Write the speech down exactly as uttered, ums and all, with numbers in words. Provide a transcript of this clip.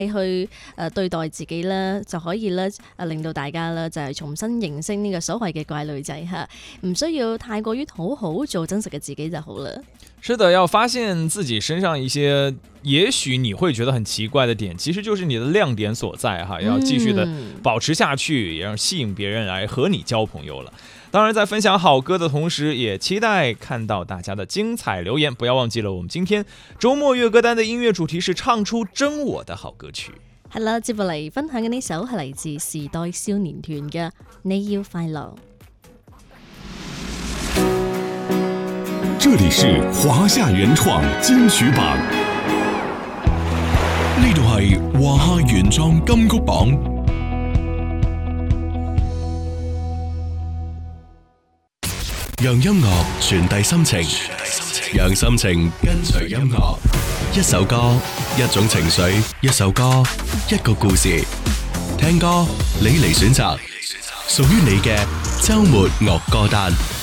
去誒對待自己啦，就可以咧誒令到大家啦就係重新認識呢個所謂嘅怪女仔嚇，唔需要太過於討好，做真實嘅自己就好了。 是的，要發現自己身上一些也許你會覺得很奇怪的點，其實就是你的亮點所在哈，要繼續的保持下去，也讓吸引別人來和你交朋友了。當然在分享好歌的同時，也期待看到大家的精彩留言。不要忘記了，我們今天周末粵歌單的音樂主題是唱出真我的好歌曲。 係啦，接落嚟分享嘅呢首係嚟自時代少年團嘅《你要快樂》。 這裏是華夏原創金曲榜，呢度係華夏原創金曲榜。讓音樂傳遞心情，讓心情跟隨音樂。一首歌，一種情緒，一首歌，一個故事。聽歌，你嚟選擇，屬於你嘅周末樂歌單。